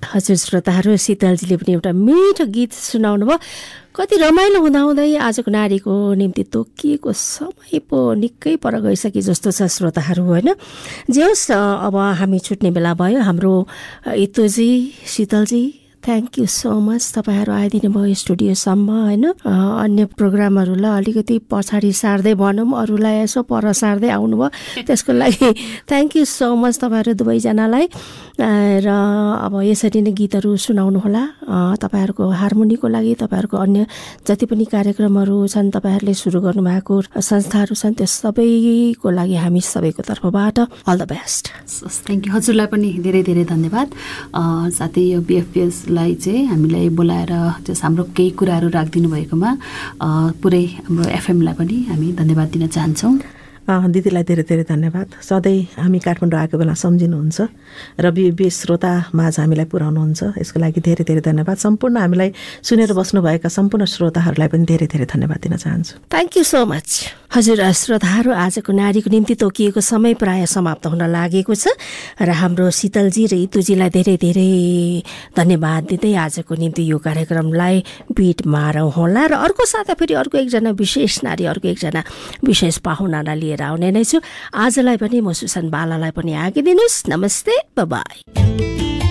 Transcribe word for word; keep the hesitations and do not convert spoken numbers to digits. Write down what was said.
हजुर श्रोताहरू, शीतलजीले पनि एउटा मिठो गीत सुनाउनु भयो। कति रमाइलो हुँदाहुँदै आजको नारीको निम्ति तोकिएको समय पो निकै पर गइसके जस्तो छ श्रोताहरू, होइन? जे होस्, अब हामी छुट्ने बेला भयो। हाम्रो इतुजी, शीतलजी, थ्याङ्क यू सो मच। तपाईँहरू आइदिनु भयो स्टुडियोसम्म, होइन? अन्य प्रोग्रामहरूलाई अलिकति पछाडि सार्दै भनौँ, अरूलाई यसो पर सार्दै आउनुभयो, त्यसको लागि थ्याङ्क यू सो मच तपाईँहरू दुवैजनालाई। र अब यसरी नै गीतहरू सुनाउनुहोला तपाईँहरूको हार्मोनीको लागि, तपाईँहरूको अन्य जति पनि कार्यक्रमहरू छन्, तपाईँहरूले सुरु गर्नुभएको संस्थाहरू छन्, त्यो सबैको लागि हामी सबैको तर्फबाट all the best. Thank you. हजुरलाई पनि धेरै धेरै धन्यवाद। साथै यो बिएफपिएसलाई चाहिँ हामीलाई बोलाएर जस हाम्रो केही कुराहरू राखिदिनु भएकोमा पुरै हाम्रो एफएमलाई पनि हामी धन्यवाद दिन चाहन्छौँ। दिदीलाई धेरै धेरै धन्यवाद। सधैँ हामी काठमाडौँ आएको बेला सम्झिनुहुन्छ र बिबिएस श्रोता माझ हामीलाई पुर्याउनुहुन्छ, यसको लागि धेरै धेरै धन्यवाद। सम्पूर्ण हामीलाई सुनेर बस्नुभएका सम्पूर्ण श्रोताहरूलाई पनि धेरै धेरै धन्यवाद दिन चाहन्छु। Thank you so much. हजुर श्रोताहरू, आजको नारीको निम्ति तोकिएको समय प्राय समाप्त हुन लागेको छ र हाम्रो शीतलजी र इतुजीलाई धेरै धेरै धन्यवाद दिँदै आजको निम्ति यो कार्यक्रमलाई बिट मारौँ होला र अर्को साता फेरि अर्को एकजना विशेष नारी, अर्को एकजना विशेष पाहुनालाई लिएर आउने नै छु। आजलाई पनि म सुसन बालालाई पनि आगिदिनुहोस्। नमस्ते, बाई।